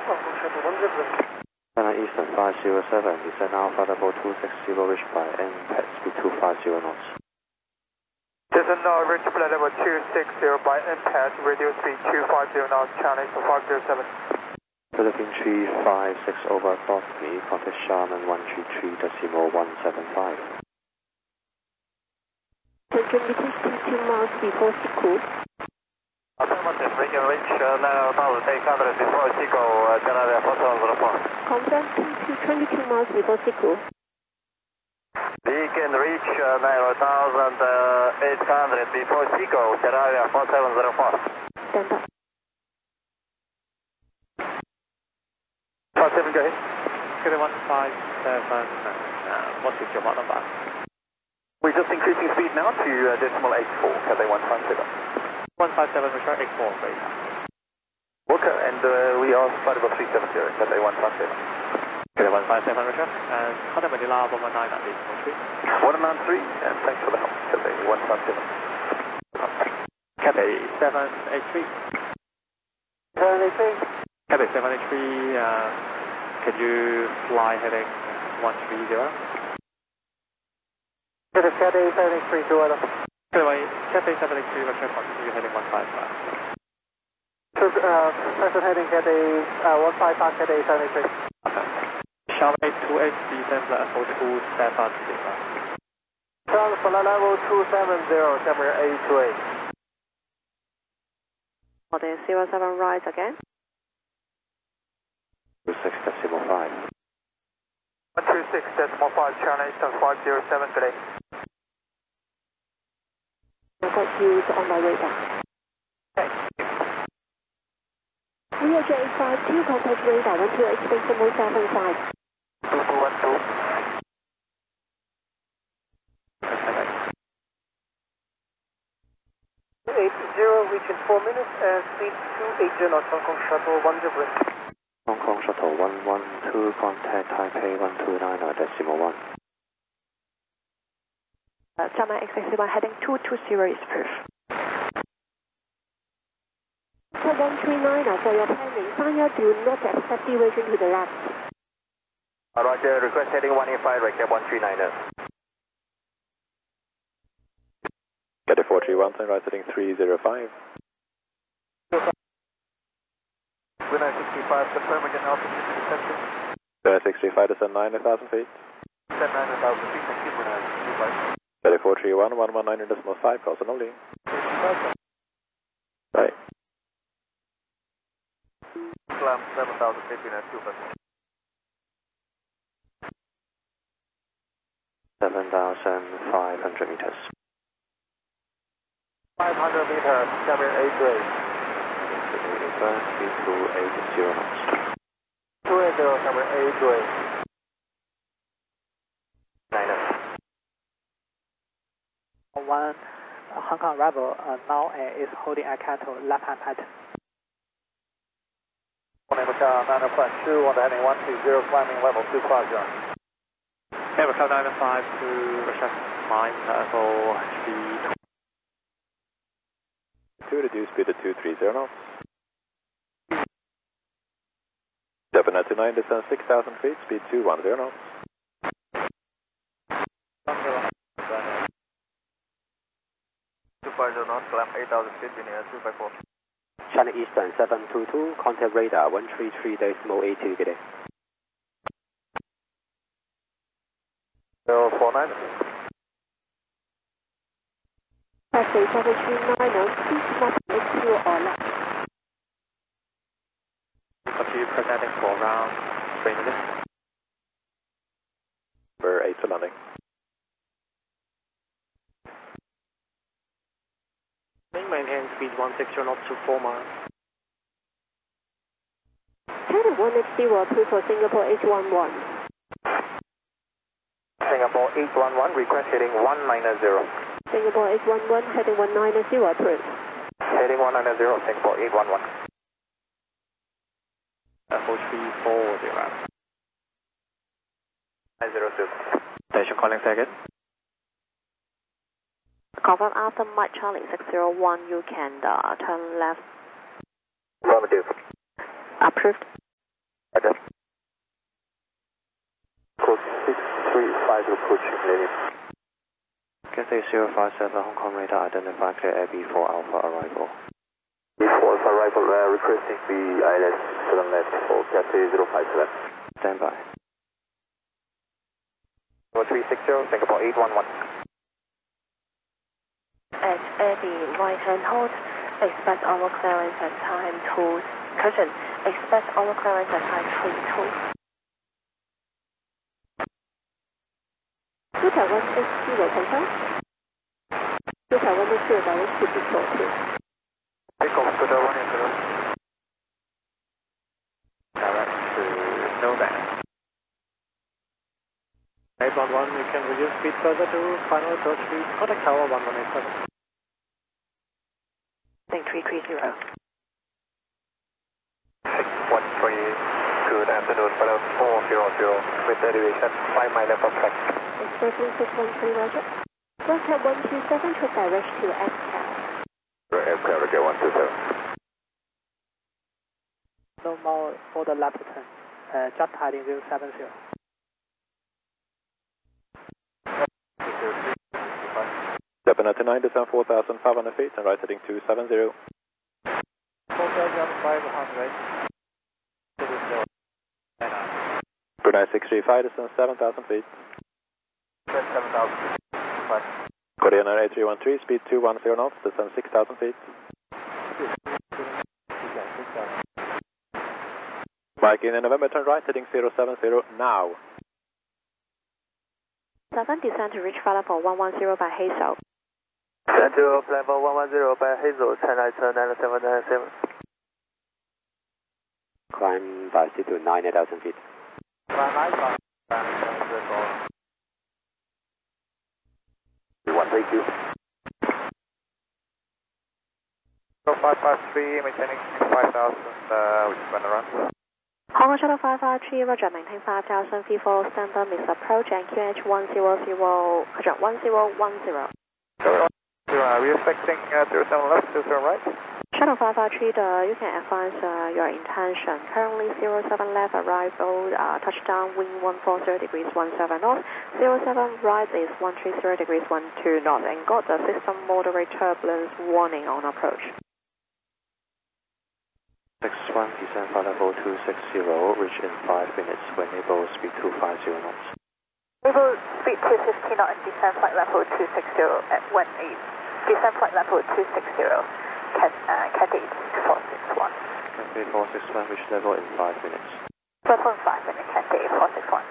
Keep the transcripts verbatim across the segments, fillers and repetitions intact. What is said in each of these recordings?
Hong Kong Shuttle one zero. China Eastern five zero seven, descend Alpha Double two six zero, reach by N P E T speed two five zero knots. Descend now, reach flight level two six zero by N P E T, radio speed two five zero knots, China Eastern five zero seven. Philippine three five six over across me, contact Sharman one three three decimal one seven five. Can you reach two miles before Siku? Affirmative, we can reach uh, nine thousand eight hundred before Siku, uh, Canada four seven zero four. Confirm twenty-two miles before Siku. We can reach uh, nine thousand eight hundred before Siku, Canada four seven zero four. Stand by. five seven, go ahead. Kilo one five seven, uh, what is your model number? We're just increasing speed now to uh, decimal eight four, Cathay one five seven. one five seven, return eight four, please. Walker, and uh, we are flight level three seven zero, Cathay one five seven. Kilo one five seven, return, and Honda Manila one one nine at decimal three. one nine three, and thanks for the help, Cathay one five seven. Cathay seven eight three. seven eight three. Cathay seven eight three, uh, can you fly heading one three zero? Cathay seven eight three, two other. Anyway, Cathay seven eight three, return continue heading one five five. So, uh, present heading Cathay uh, one five five, Cathay seven eight three. Okay. Sharp eight two eight, descend level two seven zero. Charlie, flight level two seven zero, Camera eight two eight. Order zero seven, rise again. two six decimal five. one two six decimal five, China Eastern five zero seven today. I got you on my radar. Okay. We are J five two, contact radar one two eight decimal seven five. two two one two. eight zero, reach in four minutes, and speed two eight zero knots, Hong Kong Shuttle one zero. Hong Kong Shuttle one one two, contact Taipei one two nine decimal one. Uh, China X X one heading two two zero is proof. one three nine for your planning. Sanya, do not accept deviation to the left. Roger, request heading one eight five, right cap one three nine. Get a four three one, right heading three zero five. Winner sixty-five, confirm again altitude descension. Winner sixty-five, descend nine thousand feet. Descend nine thousand feet, thank you, winner sixty-five. Get a four three one, one one nine decimal five, cause an only. Right. Climb seven thousand feet, winner two percent. seven thousand five hundred meters. five hundred meters, Camera eight two eight. Speed two eight zero knots. two eight zero, Camera eight two eight. Niner. One uh, Hong Kong Rebel uh, now uh, is holding a cattle left hand pattern. One America nine five two, on the heading one two zero, climbing level two five zero. America nine five two, return climb level speed. To reduce speed to two three zero knots. seven ninety-nine, descend six thousand feet, speed two one zero knots. two five zero knots, climb eight thousand feet, linear two five four. China Eastern seven two two, contact radar one three three decimal eight two today. zero four nine. Taxi seven three nine, please not make you or left. Continue presenting for around three minutes. Number eight for landing. Maintain speed one six zero knots to four miles. China one X zero approved for Singapore H one one. Singapore eight one one, request heading one nine zero. Singapore H one one heading one nine zero approved. Heading one nine zero, Singapore eight one one. Level three four zero. nine zero two. Station calling second. Confirm after Mike Charlie six zero one, you can uh, turn left. Affirmative. Approved. Roger. Code six three five approaching landing. Cathay zero five seven Hong Kong radar identify clear air B four Alpha arrival. B four Alpha arrival, uh, requesting the I L S seven left for Cathay zero five seven. Stand by. three six zero, Singapore eight one one. At Air B right hand hold, expect our clearance at time two, correction, expect our clearance at time three two. two Taiwan X zero confirm. two Taiwan X zero direct to Detroit two. Take off to the one and zero. Direct to Nomad. eight one one, you can reduce speed further to final approach speed. Contact tower one one eight seven. three three zero. six one three, good afternoon, fellow four zero zero, with elevation five mile left of track. Expressing six one three, roger. Contact one two seven to direct to F Cal. Aircraft, okay, one two seven. No more for the left turn. Uh, just heading zero seven zero. Japan ninety-nine, descend four thousand five hundred feet and right heading two seven zero. four thousand five hundred. Brunei six three five, descend seven thousand feet. seven thousand. Korean Air eight three one three, speed two one zero knots, descend six thousand feet. Mike in November, turn right, heading zero seven zero now. seven, descend to reach flight level one one zero by Hazel. Descend to level one one zero by Hazel, China nine seven nine seven. Climb by speed to nine thousand feet. One, thank you. five five three, maintaining five thousand, uh, we just went around. Hong Kong Shuttle five five three, roger, maintain five thousand feet for standard missed approach and Q H one zero zero, one zero one zero. Are we expecting uh, zero seven left, zero seven right? Shuttle five five three, the, you can advise uh, your intention. Currently zero seven left arrival, uh, touchdown wind one four zero degrees one seven north, zero seven right is one three zero degrees one two north, and got the system moderate turbulence warning on approach. six one, descend flight level two six zero, reach in five minutes when able, speed two five zero knots. Able speed two fifty knots and descend flight level two six zero at one eight. Descend flight level two six zero. Cat, uh, Cat eight four six one. Cathay four six one, reach level in five minutes. Level in five minutes, Cat eight four six one.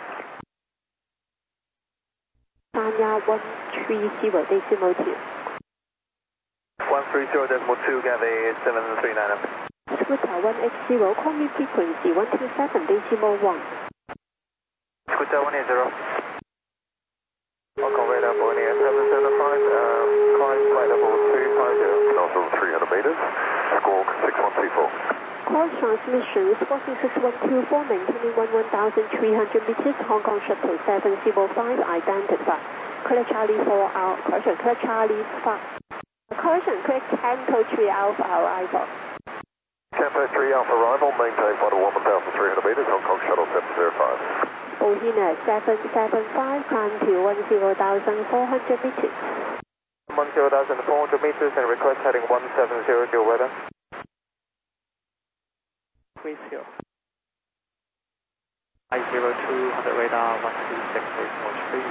Sanya one three zero decimal two. one three zero decimal two, Cathay seven three nine. Scoot Taiwan X zero, call me frequency one two seven decimal one. Scooter one eight zero. Hong Kong radar Borneo seven seven five, um, climb flight level three five zero. Also three hundred meters, squawk six one two four. Call transmission squawking six one two four, maintaining one one thousand three hundred meters, Hong Kong Shuttle seven zero five, identified. Clear Charlie four, our, correction, clear Charlie five. Correction, clear Tango three Alpha arrival. Tempo three Alpha arrival, maintain flight level one thousand three hundred meters, Hong Kong Shuttle seven zero five. Ohina seven seven five, climb to one zero thousand four hundred meters. one zero thousand four hundred meters and request heading one seven zero, deal weather. Please here. I zero two hundred radar one two six eight four three.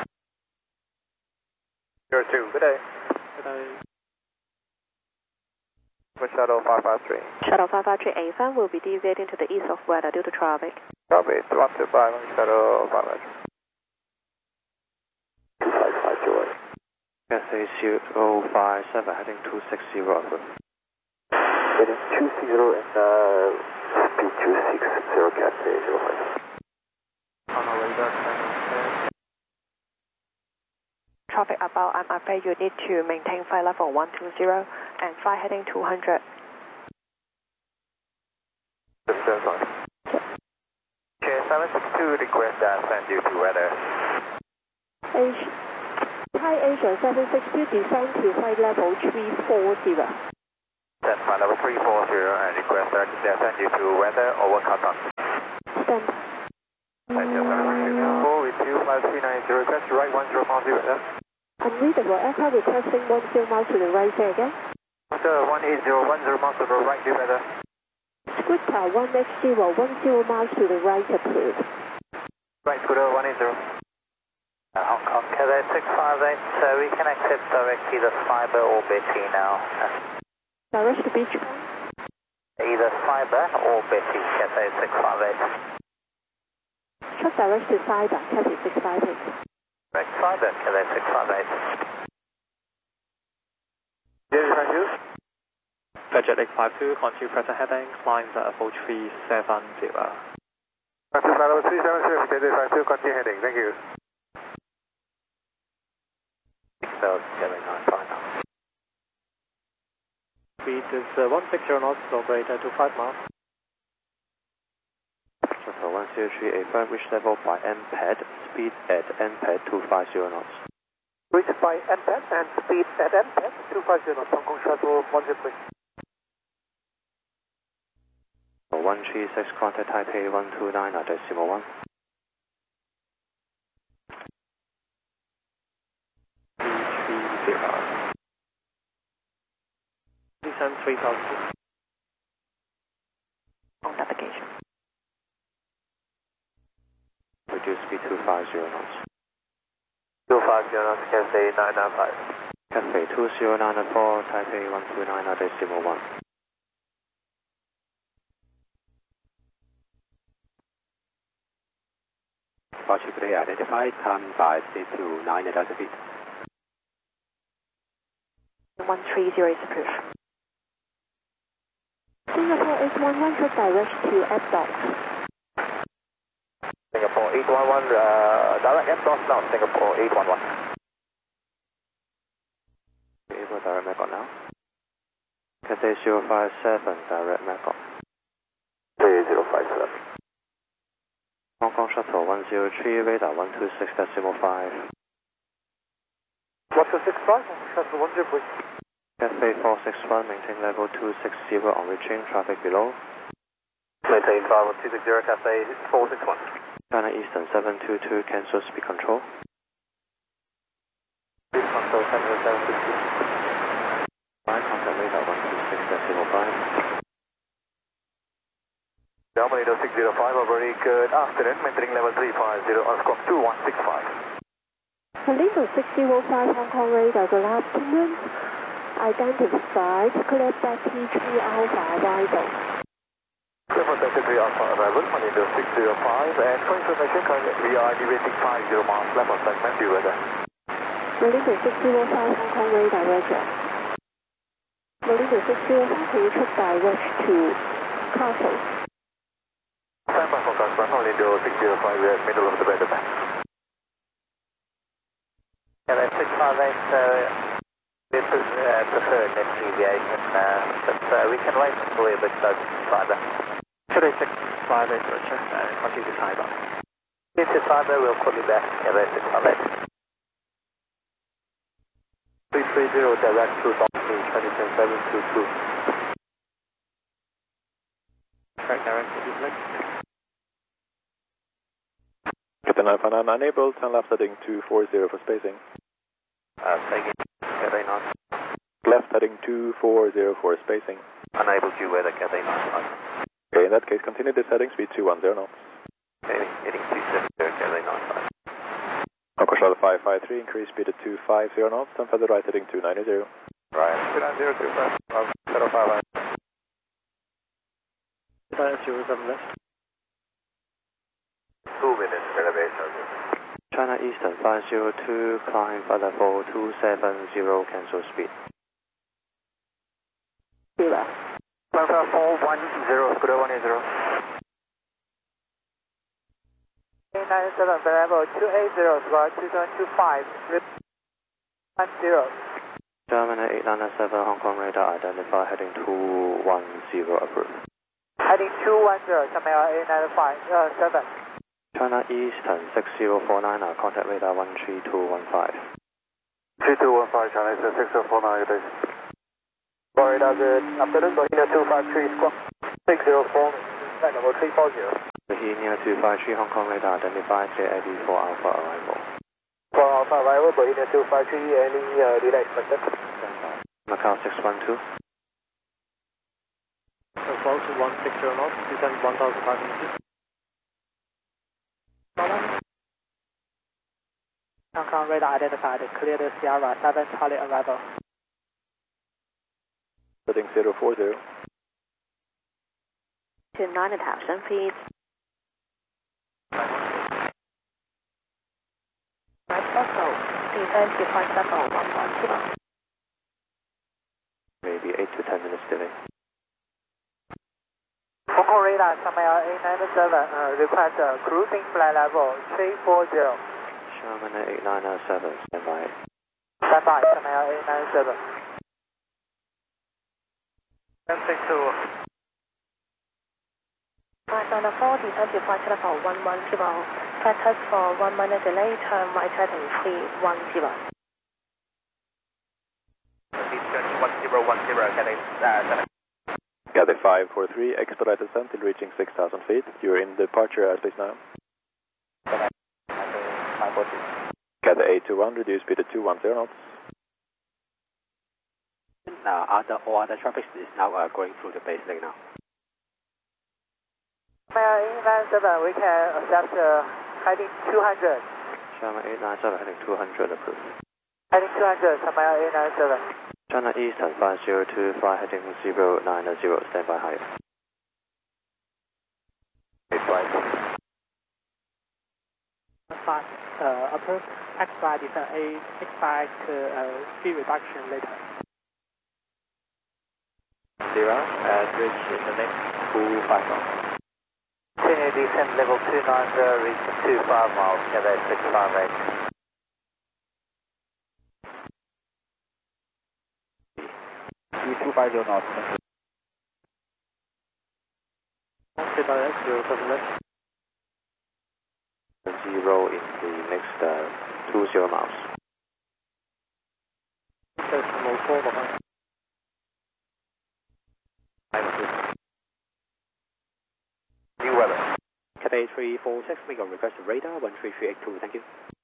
zero two, good day. Good day. With Shuttle five five three. Shuttle five five three A F M will be deviating to the east of weather due to traffic. Copy, one two five, Shuttle five five three. two five five two eight. Cathay zero five seven, heading two six zero over. Heading two six zero and uh, speed two six zero, Cathay zero five. On our radar, turn. Traffic about, I'm afraid you need to maintain flight level one two zero and fly heading two hundred. seven five. Okay, seven six two, request uh, send you to weather. Asia, Thai Asia seven six two, descend to flight level three four zero. Send flight level three four zero and request uh, send you to weather over cut-off. weather. Unreadable aircraft requesting one zero miles to the right, say again. Sir, one eight zero, one zero miles to the right, clear weather. Scooter one X zero, one zero miles to the right, approved. Right, Scooter one eight zero. Uh, Hong Kong, Cathay six five eight, so we can accept direct either fiber or Betty now. Direct to beach point. Either fiber or Betty, Cathay six five eight. Check direct to fiber, Cathay six five eight. Direct fiber, Cathay six five eight. zero five two. Budget eight five two, continue present heading, climb at four three seven zero. Continue flight level three seven zero, eight five two, continue heading, thank you. So, Cathay nine five now. Speed is uh, one sixty knots, operator to five miles. Shuttle one zero three eight five, reach level by M pad, speed at M pad two five zero knots. Reach by M pad and speed at M pad two five zero knots, Hong Kong Shuttle one zero three. one three six, contact Taipei one two nine, decimal one. Descend three thousand. On navigation. Reduce speed two five zero knots. two five zero knots, Cathay nine nine five. Cathay two zero nine four, Taipei one two nine, decimal one. Particularly identified, time by C two nine at altitude. one three zero is approved. Singapore eight one one, check direct to F dot. Singapore eight one one, uh, direct M dot now, Singapore eight one one. Able direct Macon now. Cathay zero five seven, direct Macon. Cathay zero five seven. Hong Kong Shuttle one zero three, radar one two six decimal five. one two six five, Hong Kong Shuttle one zero three. Cathay four six one, maintain level two six zero on reaching, traffic below. Maintain five one two six zero, Cathay four six one. China Eastern seven two two, cancel speed control. Speed control, China seven two two. Line contact radar one two six decimal five. Delta six zero five, a very good afternoon, maintaining level three five zero, on squawk two one six five. Toledo six zero five, Hong Kong radar, good afternoon. Identified, clear Betty three Alpha arrival. Clear for Betty three Alpha arrival, Toledo six zero five, and for information, currently we are deviating five zero miles left of segment, due weather. Toledo six zero five, Hong Kong radar, roger. Toledo six zero five, can you check direct to Castle? Stand by for Castle, Toledo six zero five, we are in the middle of the weather band. Cathay six five eight, so we uh, prefer net deviation, uh, but uh, we can wait until we're a bit closer to fiber. Cathay six five eight, roger, and continue to fiber. If it's fiber, we'll call you back, Cathay six five eight. three three zero, direct to Dolphin, Chinese seven two two. Direct, direct to Eastland. Captain Alpha nine, unable, turn left heading two four zero for spacing. Uh, taking Cathay nine. Left heading two four zero for spacing. Unable to weather, Cathay nine five. Okay, in that case, continue this heading, speed two one zero knots. Heading, heading two seven zero, Cathay nine five. Hong Kong Shuttle five five three, increase speed at two five zero knots, and further right heading two nine zero. Right, two nine zero two five, zero five five. China zero seven left. Two minutes elevation. China Eastern five zero two, climb by level two seven zero, cancel speed. Zero. Alpha four one zero, Scooter one eight zero. nine seven, level two eight zero, squawk two seven two five, one zero. German eight nine seven, Hong Kong radar, identify heading two one zero, approved. Heading two one zero, coming out eight nine five, uh, seven. China Eastern six zero four nine, contact radar one three two one five. three two one five, China Eastern six zero four nine, good day. Radar good, afternoon, Bohemia two five three, squawk six zero four, flight level three four zero. Bohemia two five three, Hong Kong radar, identify J A B four Alpha arrival. four Alpha arrival, Bohemia two five three, any uh, delay expected? Macau six one two. Approach to one six zero knots, descend one thousand five hundred feet. Hong Kong radar identified, clear the Sierra seven Charlie arrival. Heading zero four zero. To nine thousand feet. Right Foxtrot, descend to flight level one one zero. Maybe eight to ten minutes delay. Hong Kong radar, Shamaya eight nine seven, uh, request uh, cruising flight level three four zero. Sherman eight nine seven, stand by. Stand by, Shamaya eight nine seven. ten six two. Flight on the four, descend to flight level one one zero. Flight test for one minute delay, turn right heading three one zero. one zero one zero, getting uh, Gather five four three, expedite descent till reaching six thousand feet. You're in departure airspace now. Gather eight two one, reduce speed to two one zero knots. Uh, other, all other traffic is now uh, going through the base lane now. eight nine seven, we can accept uh, heading two hundred. Sherman eight nine seven, heading two hundred approved. Heading two hundred, Shamaya eight nine seven. China Eastern five zero two, fly heading zero nine zero, stand by higher. Five, uh, approach, X-five descent eight, X-five to uh, speed reduction later. Zero, and reach in the next two five miles. Continue descent level two nine zero, reach two five miles, Quebec six five eight. two five zero knots. zero seven left. Zero in the next uh, two zero miles. Decimal four behind. New weather. Cathay three four six, make a request to radar one three three eight two, thank you.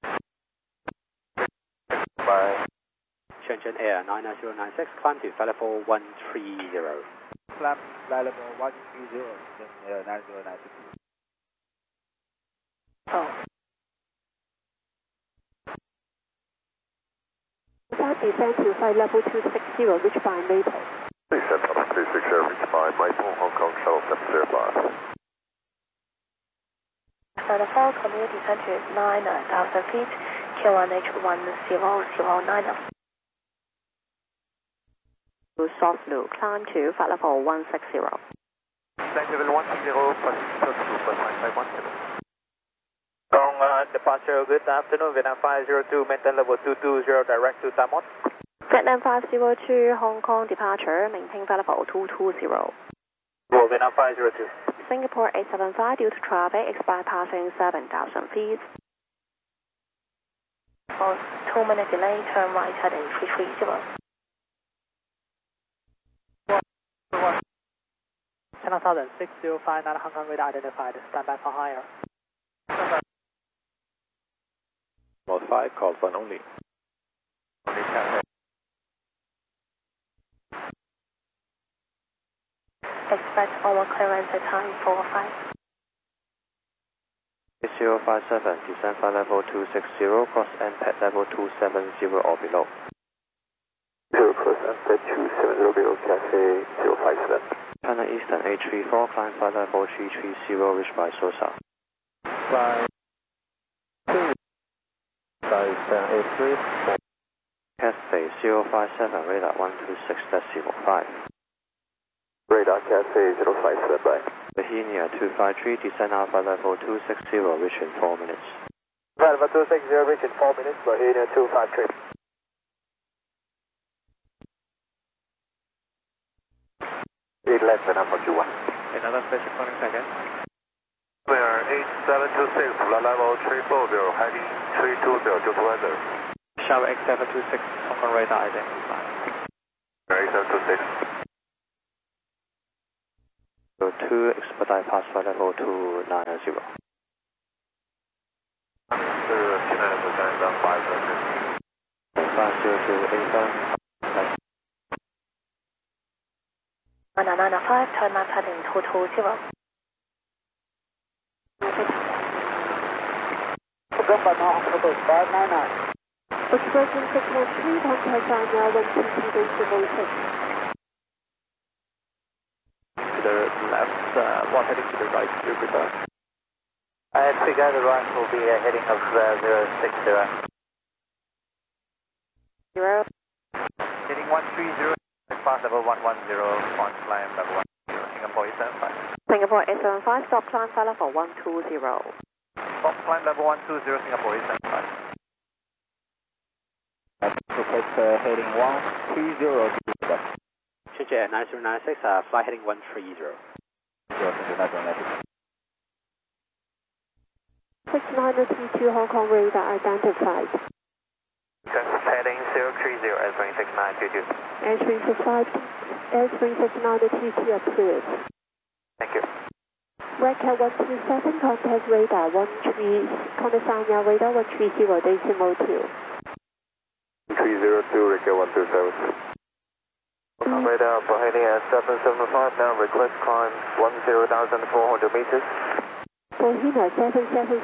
Bye. Shenzhen Air nine nine zero nine six, climb to flight level one three zero. Climb flight level one three zero, then nine zero nine six. Oh. South descend to flight level two six zero, reach by Maple. Descent level two six zero, reach by Maple, Hong Kong Shuttle seven zero five. So the four continue descend to nine thousand feet, Q one H one zero zero nine. Soft loop, climb to flight level one six zero. Flight level one six zero, passing close to plus nine five one seven. Long uh, departure, good afternoon, Vietnam five zero two, maintain level two two zero, direct to Samon. Vietnam five zero two, Hong Kong departure, maintain flight level two two zero. Go Vietnam five zero two. Singapore eight seven five, due to traffic, expect passing seven thousand feet. For two minute delay, turn right heading three three zero. China Southern six zero five nine, Hong Kong radar identified, stand by for higher. Mod five, call sign only. Expect over clearance at time four five. zero five seven, descend flight level two six zero, cross N P A D level two seven zero or below. Zero cross N P A D two seven zero below, Cathay zero five seven. China Eastern eight three four, climb flight level three three zero, reach by Sosa. Fly two five seven eight three. Cathay zero five seven, radar one two six zero five. Radar Cathay zero five seven, bye. Bohemia two five three, descend alpha level two six zero, reach in four minutes. Flight level two six zero, reach in four minutes, Bohemia two five three. eight left, Vietnam one two one. Another special calling second. Clear eight seven two six, flight level three four zero, heading three two zero, due to weather. Shower X seven two six, Hong Kong radar identified. eight seven two six. So two, expedite past flight level two nine zero. Uh, nine for turn down five hundred. five zero two eight seven. nine nine five, turn left heading two two zero. five nine nine. Expression six one three, contact China one two two decimal six. To the left, uh, one heading to the right, Jupiter. I figure the right will be a heading of uh, zero six zero. Zero. Heading one three zero, fast level one one zero, on climb level one zero, Singapore eight seven five. Singapore eight seven five, stop climb flight level one two zero. Stop climb level one two zero, Singapore eight seven five. Request uh, heading one three zero. Change Air nine zero nine six, uh, fly heading one three zero. six nine two two Hong Kong radar identified. Heading zero three zero, S three six nine two two. S three six five, S three six nine T T approved. Thank you. Redcat one two seven, contact radar one three, contact Sanya radar one three zero decimal two. three zero two, Redcat one two seven. Mm. Radar for heading at seven seven five, now request climb one zero thousand four hundred meters. For Hina seven seven